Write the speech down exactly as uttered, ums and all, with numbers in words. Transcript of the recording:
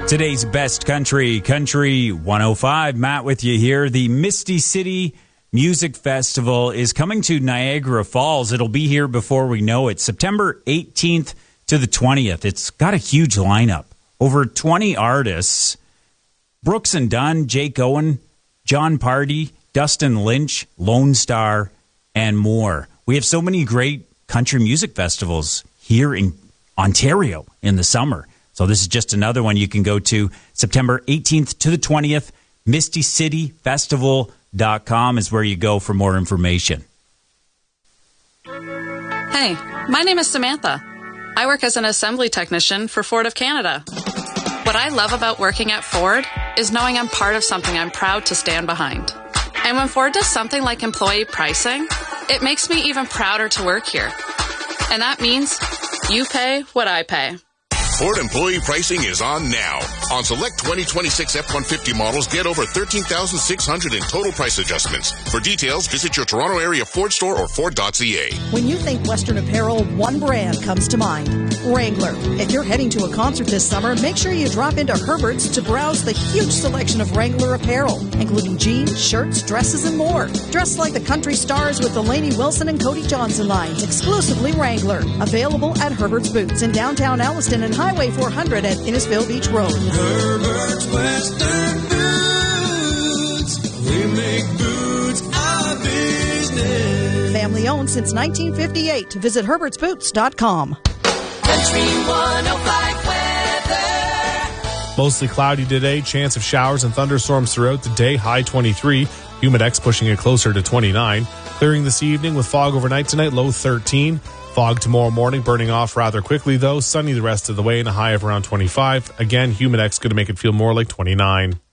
Today's best country, Country one oh five. Matt with you here. The Misty City Music Festival is coming to Niagara Falls. It'll be here before we know it. September eighteenth to the twentieth. It's got a huge lineup. Over twenty artists. Brooks and Dunn, Jake Owen, John Party, Dustin Lynch, Lone Star, and more. We have so many great country music festivals here in Ontario in the summer. So this is just another one you can go to. September eighteenth to the twentieth. Misty City Festival dot com is where you go for more information. Hey, my name is Samantha. I work as an assembly technician for Ford of Canada. What I love about working at Ford is knowing I'm part of something I'm proud to stand behind. And when Ford does something like employee pricing, it makes me even prouder to work here. And that means you pay what I pay. Ford employee pricing is on now. On select twenty twenty-six F one fifty models, get over thirteen thousand six hundred dollars in total price adjustments. For details, visit your Toronto area Ford store or Ford dot C A. When you think Western apparel, one brand comes to mind. Wrangler. If you're heading to a concert this summer, make sure you drop into Herbert's to browse the huge selection of Wrangler apparel, including jeans, shirts, dresses, and more. Dress like the country stars with the Lainey Wilson and Cody Johnson lines, exclusively Wrangler. Available at Herbert's Boots in downtown Alliston and Highway four hundred at Innisfil Beach Road. Herbert's Western Boots. We make boots our business. Family owned since nineteen fifty-eight. Visit herberts boots dot com. Country one oh five weather. Mostly cloudy today. Chance of showers and thunderstorms throughout the day. High twenty-three. Humidex pushing it closer to twenty-nine. Clearing this evening with fog overnight tonight. Low thirteen. Fog tomorrow morning, burning off rather quickly, though. Sunny the rest of the way and a high of around twenty-five. Again, Humidex going to make it feel more like twenty-nine.